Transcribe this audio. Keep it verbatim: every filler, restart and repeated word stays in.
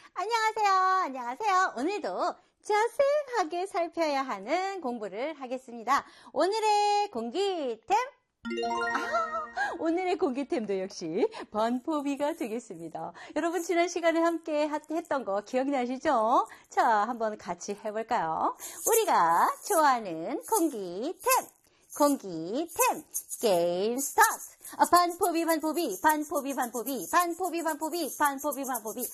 안녕하세요. 안녕하세요. 오늘도 자세하게 살펴야 하는 공부를 하겠습니다. 오늘의 공기템, 아, 오늘의 공기템도 역시 반포비가 되겠습니다. 여러분 지난 시간에 함께 했던 거 기억나시죠? 자, 한번 같이 해볼까요? 우리가 좋아하는 공기템, 공기템, 게임 스타트! 아, 반포비, 반포비, 반포비, 반포비, 반포비, 반포비, 반포비, 반포비.